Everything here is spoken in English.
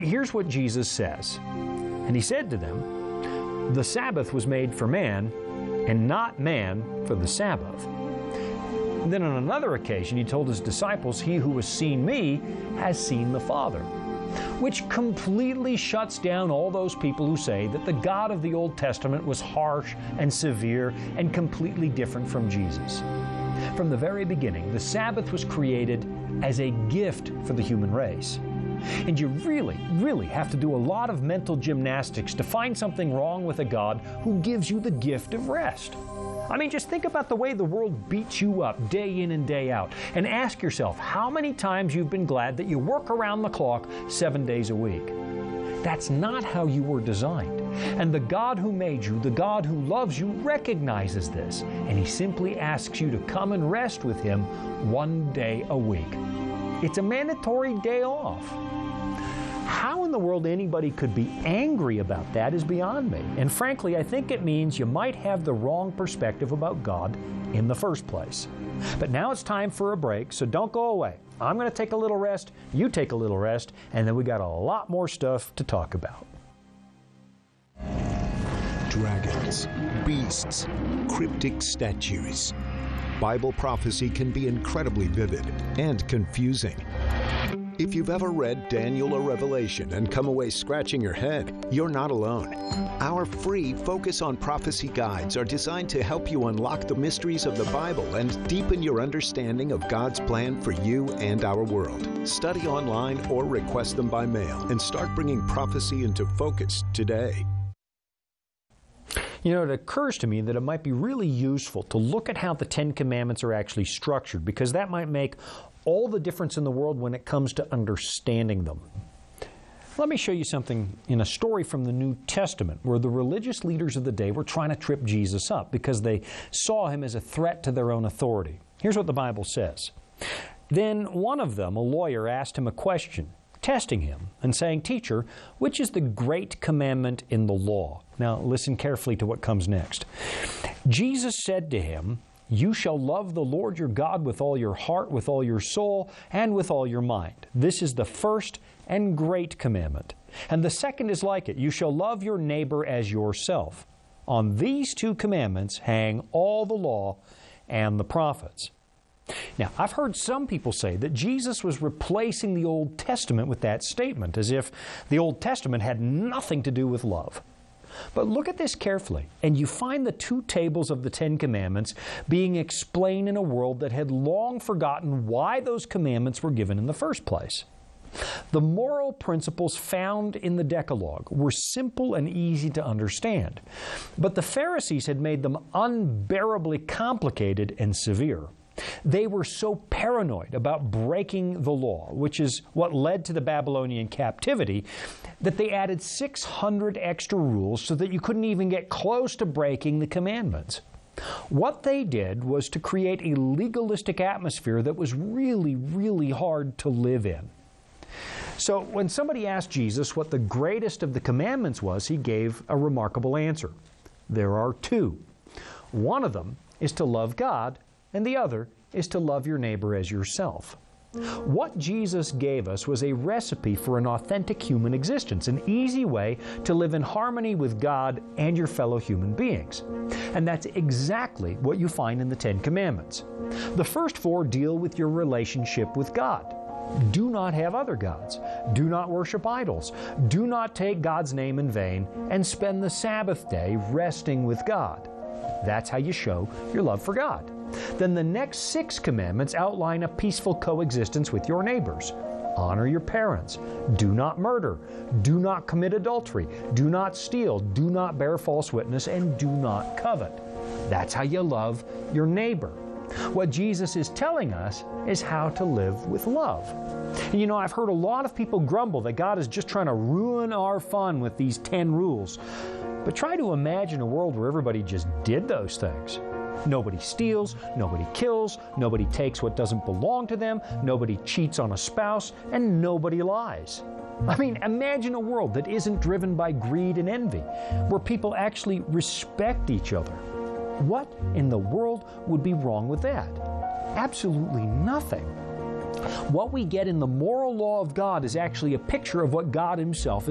Here's what Jesus says. And he said to them, "The Sabbath was made for man, and not man for the Sabbath." And then on another occasion, he told his disciples, "He who has seen me has seen the Father," which completely shuts down all those people who say that the God of the Old Testament was harsh and severe and completely different from Jesus. From the very beginning, the Sabbath was created as a gift for the human race. And you really have to do a lot of mental gymnastics to find something wrong with a God who gives you the gift of rest. I mean, just think about the way the world beats you up day in and day out, and ask yourself how many times you've been glad that you work around the clock 7 days a week. That's not how you were designed. And the God who made you, the God who loves you, recognizes this, and He simply asks you to come and rest with Him 1 day a week. It's a mandatory day off. How in the world anybody could be angry about that is beyond me. And frankly, I think it means you might have the wrong perspective about God in the first place. But now it's time for a break, so don't go away. I'm going to take a little rest, you take a little rest, and then we got a lot more stuff to talk about. Dragons, beasts, cryptic statues. Bible prophecy can be incredibly vivid and confusing. If you've ever read Daniel or Revelation and come away scratching your head, you're not alone. Our free Focus on Prophecy guides are designed to help you unlock the mysteries of the Bible and deepen your understanding of God's plan for you and our world. Study online or request them by mail and start bringing prophecy into focus today. You know, it occurs to me that it might be really useful to look at how the Ten Commandments are actually structured, because that might make all the difference in the world when it comes to understanding them. Let me show you something in a story from the New Testament where the religious leaders of the day were trying to trip Jesus up because they saw Him as a threat to their own authority. Here's what the Bible says. Then one of them, a lawyer, asked Him a question, testing Him and saying, "Teacher, which is the great commandment in the law?" Now listen carefully to what comes next. Jesus said to him, "You shall love the Lord your God with all your heart, with all your soul, and with all your mind. This is the first and great commandment. And the second is like it. You shall love your neighbor as yourself. On these two commandments hang all the law and the prophets." Now, I've heard some people say that Jesus was replacing the Old Testament with that statement, as if the Old Testament had nothing to do with love. But look at this carefully, and you find the two tables of the Ten Commandments being explained in a world that had long forgotten why those commandments were given in the first place. The moral principles found in the Decalogue were simple and easy to understand, but the Pharisees had made them unbearably complicated and severe. They were so paranoid about breaking the law, which is what led to the Babylonian captivity, that they added 600 extra rules so that you couldn't even get close to breaking the commandments. What they did was to create a legalistic atmosphere that was really hard to live in. So when somebody asked Jesus what the greatest of the commandments was, He gave a remarkable answer. There are two. One of them is to love God, and the other is to love your neighbor as yourself. What Jesus gave us was a recipe for an authentic human existence, an easy way to live in harmony with God and your fellow human beings. And that's exactly what you find in the Ten Commandments. The first four deal with your relationship with God. Do not have other gods. Do not worship idols. Do not take God's name in vain, and spend the Sabbath day resting with God. That's how you show your love for God. Then the next 6 commandments outline a peaceful coexistence with your neighbors. Honor your parents. Do not murder. Do not commit adultery. Do not steal. Do not bear false witness. And do not covet. That's how you love your neighbor. What Jesus is telling us is how to live with love. And you know, I've heard a lot of people grumble that God is just trying to ruin our fun with these 10 rules. But try to imagine a world where everybody just did those things. Nobody steals, nobody kills, nobody takes what doesn't belong to them, nobody cheats on a spouse, and nobody lies. I mean, imagine a world that isn't driven by greed and envy, where people actually respect each other. What in the world would be wrong with that? Absolutely nothing. What we get in the moral law of God is actually a picture of what God Himself